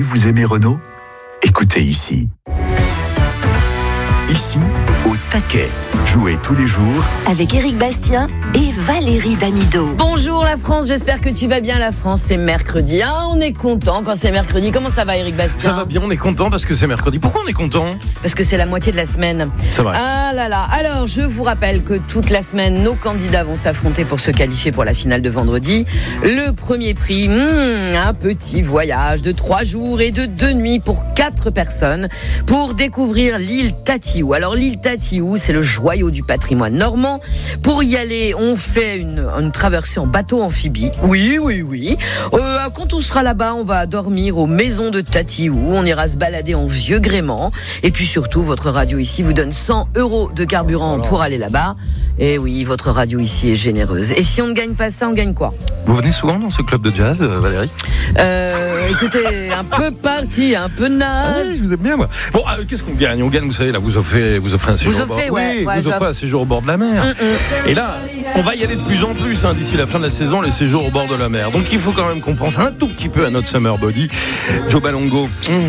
vous aimez Renault ? Écoutez ici. Ici, au taquet. Jouez tous les jours avec Éric Bastien et Valérie Damido. Bonjour la France, j'espère que tu vas bien. La France, c'est mercredi. Ah, on est content quand c'est mercredi. Comment ça va, Éric Bastien ? Ça va bien, on est content parce que c'est mercredi. Pourquoi on est content ? Parce que c'est la moitié de la semaine. C'est vrai. Ah là là. Alors, je vous rappelle que toute la semaine, nos candidats vont s'affronter pour se qualifier pour la finale de vendredi. Le premier prix, un petit voyage de 3 jours et de 2 nuits pour 4 personnes pour découvrir l'île Tatiou. Alors, l'île Tatiou, c'est le joyau du patrimoine normand. Pour y aller, on fait une traversée en bateau amphibie. Oui. Quand on sera là-bas, on va dormir aux maisons de Tatiou. On ira se balader en vieux gréement. Et puis surtout, votre radio ici vous donne 100 € de carburant pour aller là-bas. Et oui, votre radio ici est généreuse. Et si on ne gagne pas ça, on gagne quoi ? Vous venez souvent dans ce club de jazz, Valérie ? Écoutez, un peu party, un peu naze. Oui, je vous aime bien, moi. Bon, qu'est-ce qu'on gagne ? On gagne, vous savez, là, vous offrez un séjour Vous offrez, vous offrez un séjour au bord de la mer. Et là, on va y aller de plus en plus, d'ici la fin de la saison, les séjours au bord de la mer. Donc il faut quand même qu'on pense un tout petit peu à notre summer body. Joe Malongo,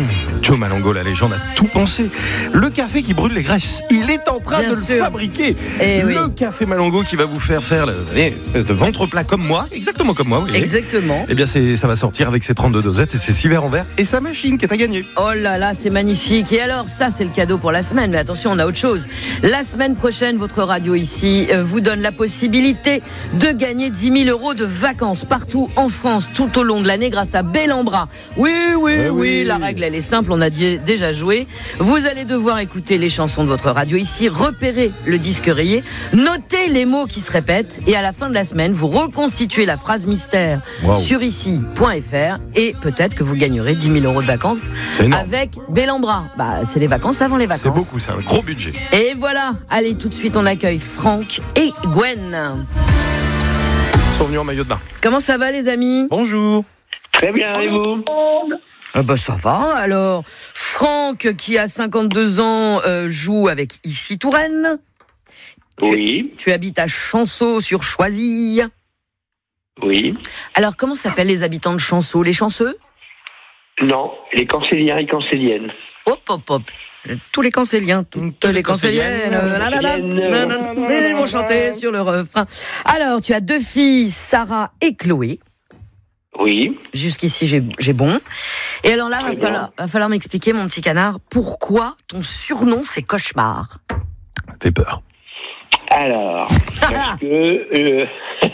la légende, a tout pensé. Le café qui brûle les graisses, il est en train de le fabriquer. Le café Malongo qui va vous faire l'espèce de ventre plat comme moi, exactement comme moi, vous voyez. Exactement. Eh bien, ça va sortir avec ses 32 dosettes et ses 6 verres en verre et sa machine qui est à gagner. Oh là là, c'est magnifique. Et alors, ça, c'est le cadeau pour la semaine. Mais attention, on a autre chose. La semaine prochaine, votre radio ici vous donne la possibilité de gagner 10 000 € de vacances partout en France tout au long de l'année grâce à Bellambra. Oui, la règle, elle est simple. On a déjà joué. Vous allez devoir écouter les chansons de votre radio ici, repérer le disque rayé, noter les mots qui se répètent et à la fin de la semaine, vous reconstituez la phrase mystère sur ici.fr et peut-être que vous gagnerez 10 000 € de vacances avec Bellambra. C'est les vacances avant les vacances. C'est beaucoup, c'est un gros budget. Et voilà, allez, tout de suite, on accueille Franck et Gwen. Ils sont venus en maillot de bain. Comment ça va, les amis ? Bonjour. Très bien, et vous ? Ça va. Alors, Franck, qui a 52 ans, joue avec Ici Touraine. Oui. Tu habites à Chanceau-sur-Choisy. Oui. Alors, comment s'appellent les habitants de Chanceau ? Les chanceux ? Non, les cancéliens et cancéliennes. Hop. Tous les cancéliens, toutes les cancéliennes, ils vont chanter sur le refrain. Alors, tu as 2 filles, Sarah et Chloé. Oui. Jusqu'ici, j'ai bon. Et alors là, va falloir m'expliquer, mon petit canard, pourquoi ton surnom, c'est Cauchemar ? Fais peur. Alors, parce que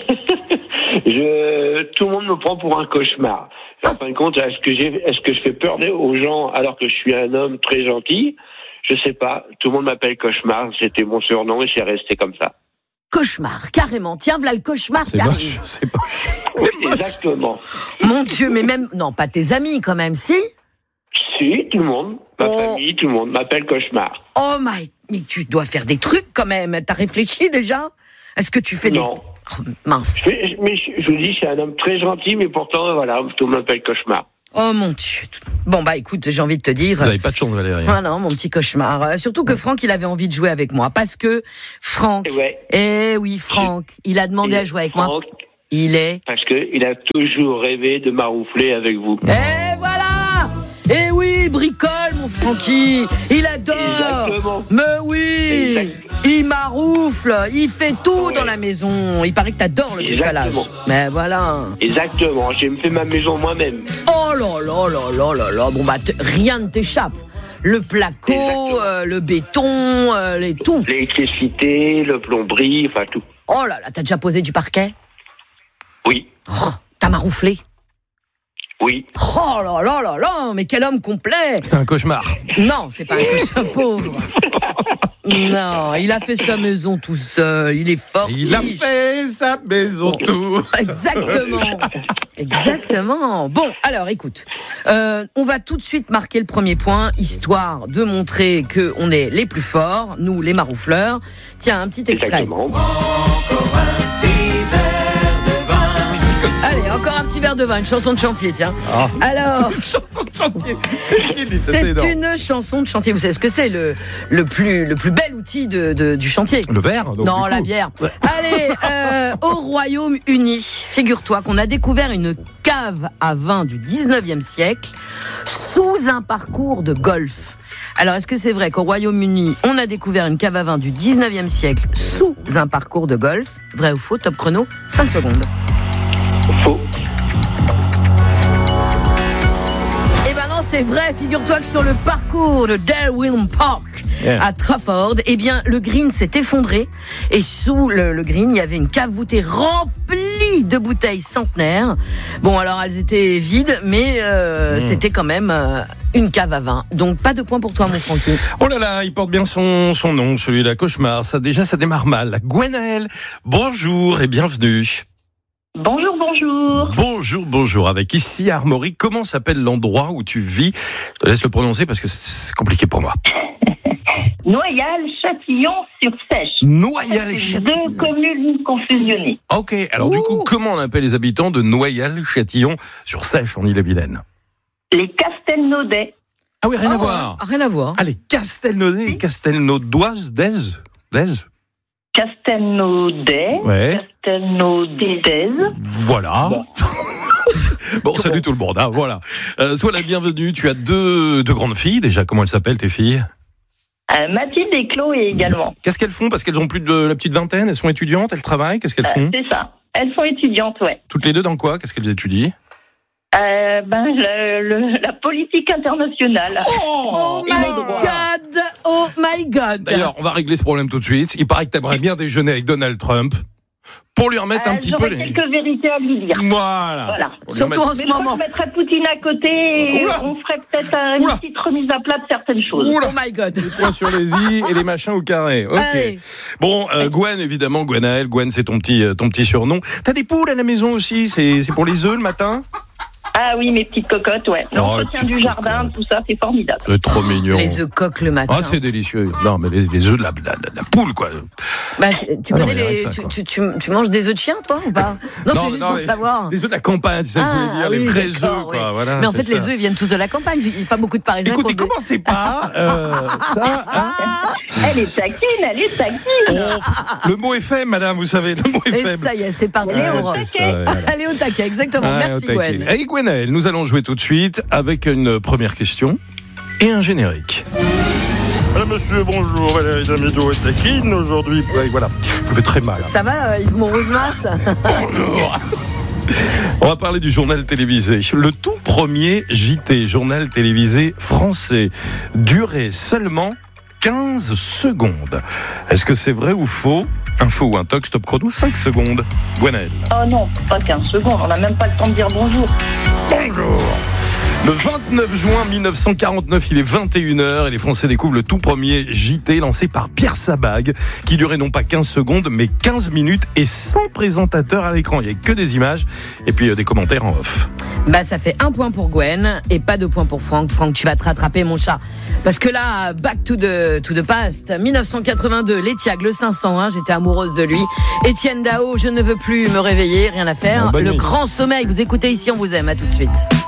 tout le monde me prend pour un cauchemar. En fin de compte, est-ce que je fais peur aux gens alors que je suis un homme très gentil ? Je sais pas. Tout le monde m'appelle Cauchemar. C'était mon surnom et c'est resté comme ça. Cauchemar, carrément. Tiens, voilà le cauchemar qui arrive. C'est moche. Oui, exactement. Mon Dieu, mais même... Non, pas tes amis quand même, si ? Si, tout le monde. Ma famille, tout le monde m'appelle Cauchemar. Oh mais tu dois faire des trucs quand même. T'as réfléchi déjà ? Est-ce que tu fais Non. des... Oh, mince. Mais je vous dis, je suis un homme très gentil, mais pourtant, voilà, tout le monde m'appelle Cauchemar. Oh mon Dieu. Bon écoute, j'ai envie de te dire... Vous n'avez pas de chance, Valérie. Ah non, mon petit cauchemar. Surtout que Franck, il avait envie de jouer avec moi. Parce que Franck... Franck, il a demandé à jouer avec moi. Parce qu'il a toujours rêvé de maroufler avec vous. Et voilà ! Et oui, bricole, mon Francky. Il adore. Exactement. Mais oui. Il maroufle. Il fait tout dans la maison. Il paraît que t'adores le bricolage. Mais voilà. Exactement. J'ai fait ma maison moi-même. Oh là là. Bon rien ne t'échappe. Le placo, le béton, tout. L'électricité, le plomberie, enfin tout. Oh là là, t'as déjà posé du parquet ? Oui. Oh, t'as marouflé ? Oui. Oh là, mais quel homme complet. C'est un cauchemar. Non, c'est pas un cauchemar, pauvre. Non, il a fait sa maison tout seul, il est fort. Il a fait sa maison tout seul. Exactement. Bon, alors écoute, on va tout de suite marquer le premier point, histoire de montrer qu'on est les plus forts, nous les maroufleurs. Tiens, un petit extrait. Exactement. Allez, hop. Encore un petit verre de vin, une chanson de chantier, tiens. Alors, Chanson de chantier. c'est une chanson de chantier. Vous savez ce que c'est, le plus bel outil du chantier? Le verre donc, Non, du la coup. bière. Allez, au Royaume-Uni, figure-toi qu'on a découvert une cave à vin du 19e siècle sous un parcours de golf. Alors, est-ce que c'est vrai qu'au Royaume-Uni, on a découvert une cave à vin du 19e siècle sous un parcours de golf? Vrai ou faux? Top chrono, 5 secondes. Faux. Eh ben non, c'est vrai. Figure-toi que sur le parcours de Darwin Park à Trafford, eh bien, le green s'est effondré et sous le green, il y avait une cave voûtée remplie de bouteilles centenaires. Bon, alors elles étaient vides, mais c'était quand même une cave à vin. Donc pas de point pour toi, mon Francky. Oh là là, il porte bien son nom, celui-là, Cauchemar. Ça démarre mal. Gwenaëlle, bonjour et bienvenue. Bonjour. Bonjour. Avec ici à Armorique, comment s'appelle l'endroit où tu vis? Je te laisse le prononcer parce que c'est compliqué pour moi. Noyal-Châtillon-sur-Sèche. Noyal-Châtillon. 2 communes confusionnées. Ok, alors du coup, comment on appelle les habitants de Noyal-Châtillon-sur-Sèche en Ille-et-Vilaine? Les Castelnaudais. Ah oui, rien à voir. Rien à voir. Ah, les Castelnaudais, les Castelnaudoises, Castelnaudais. Ouais. Castelnaudaises. Voilà. Bon, salut tout le monde, hein, voilà. Sois la bienvenue, tu as deux grandes filles, déjà, comment elles s'appellent tes filles? Mathilde et Chloé également. Qu'est-ce qu'elles font? Parce qu'elles ont plus de la petite vingtaine, elles sont étudiantes, elles travaillent, qu'est-ce qu'elles font? C'est ça. Elles sont étudiantes, ouais. Toutes les deux dans quoi? Qu'est-ce qu'elles étudient? La politique internationale. Oh Et my le droit. God! Oh my God! D'ailleurs, on va régler ce problème tout de suite. Il paraît que t'aimerais bien déjeuner avec Donald Trump pour lui remettre un petit peu J'aurais quelques vérités à lui dire. Voilà. Pour lui Surtout en Mais ce je crois moment. que je mettrais Poutine à côté et Oula. on ferait peut-être une Oula. petite remise à plat de certaines choses. Oula. Oh my God! Points sur les i et les machins au carré. Ok. Allez. Bon, Gwen, évidemment, Gwenaëlle. Gwen, c'est ton petit surnom. T'as des poules à la maison aussi? C'est pour les œufs le matin? Ah oui, mes petites cocottes, ouais. L'entretien les petites du jardin, cocottes. tout ça, c'est formidable. C'est trop mignon. Les œufs coques le matin. Ah, c'est délicieux. Non, mais les œufs de la poule, quoi. Bah, tu Ah non, connais mais les. arrête ça, quoi. Tu manges des œufs de chien, toi, ou pas? Non, c'est juste pour savoir. Les œufs de la campagne, c'est ça que je voulais dire. oui, les vrais d'accord, œufs, quoi. oui. Voilà, mais en c'est fait, les ça. œufs ils viennent tous de la campagne. Il n'y a pas beaucoup de Parisiens. Écoutez, qui ont des- commencez pas. Ça, hein. Elle est taquine. Le mot est faible, madame, vous savez. Le mot est Et faible. ça y est, c'est parti. Ouais, pour- c'est ça, voilà. Allez au taquet, exactement. Ah, Merci, au taquet. Gwen. Avec Gwenaëlle, nous allons jouer tout de suite avec une première question et un générique. Monsieur, bonjour, Valérie Damido est taquine aujourd'hui. Voilà, je fais très mal. Ça va, Yves Monrosemas? Bonjour. On va parler du journal télévisé. Le tout premier JT, journal télévisé français, durait seulement 15 secondes. Est-ce que c'est vrai ou faux? Info ou un toc, stop chrono, 5 secondes. Gwenaëlle. Oh non, pas 15 secondes, on n'a même pas le temps de dire bonjour. Bonjour. Le 29 juin 1949, il est 21h et les Français découvrent le tout premier JT lancé par Pierre Sabag qui durait non pas 15 secondes mais 15 minutes et sans présentateur à l'écran. Il n'y avait que des images et puis des commentaires en off. Bah, ça fait 1 point pour Gwen et pas 2 points pour Franck. Franck, tu vas te rattraper, mon chat. Parce que là, back to the past. 1982, Létiag, le 501, j'étais amoureuse de lui. Étienne Dao, je ne veux plus me réveiller, rien à faire. Bonne Le nuit. grand sommeil, vous écoutez ici, on vous aime. À tout de suite.